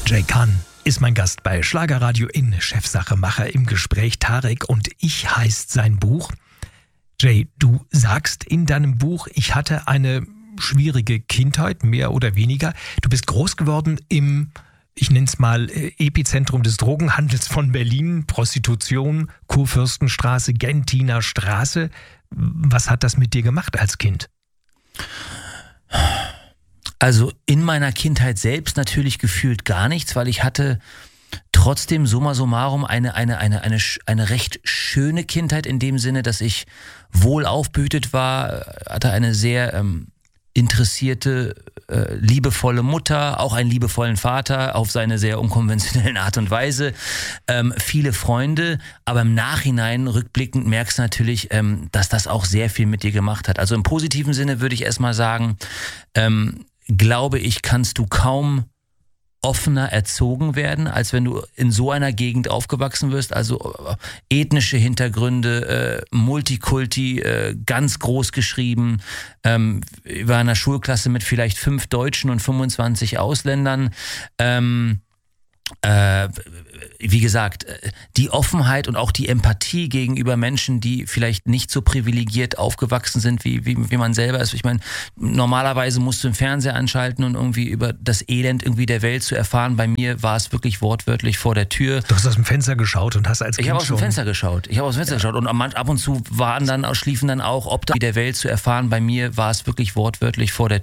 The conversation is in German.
Jay Khan ist mein Gast bei Schlagerradio in Chefsache Macher im Gespräch. Tarek und ich heißt sein Buch. Jay, du sagst in deinem Buch, ich hatte eine schwierige Kindheit, mehr oder weniger. Du bist groß geworden im, ich nenne es mal, Epizentrum des Drogenhandels von Berlin, Prostitution, Kurfürstenstraße, Gentiner Straße. Was hat das mit dir gemacht als Kind? Also in meiner Kindheit selbst natürlich gefühlt gar nichts, weil ich hatte trotzdem summa summarum eine recht schöne Kindheit in dem Sinne, dass ich wohl aufbehütet war, hatte eine sehr interessierte, liebevolle Mutter, auch einen liebevollen Vater auf seine sehr unkonventionellen Art und Weise, viele Freunde, aber im Nachhinein rückblickend merkst du natürlich, dass das auch sehr viel mit dir gemacht hat. Also im positiven Sinne würde ich erstmal sagen, glaube ich, kannst du kaum offener erzogen werden, als wenn du in so einer Gegend aufgewachsen wirst. Also ethnische Hintergründe, Multikulti, ganz groß geschrieben, über einer Schulklasse mit vielleicht 5 Deutschen und 25 Ausländern. Wie gesagt, die Offenheit und auch die Empathie gegenüber Menschen, die vielleicht nicht so privilegiert aufgewachsen sind, wie man selber ist. Ich meine, normalerweise musst du den Fernseher anschalten und irgendwie über das Elend irgendwie der Welt zu erfahren. Bei mir war es wirklich wortwörtlich vor der Tür. Du hast aus dem Fenster geschaut und hast als Kind Ich habe aus dem Fenster geschaut. Und ab und zu schliefen dann auch Obdachlose der Welt zu erfahren. Bei mir war es wirklich wortwörtlich vor der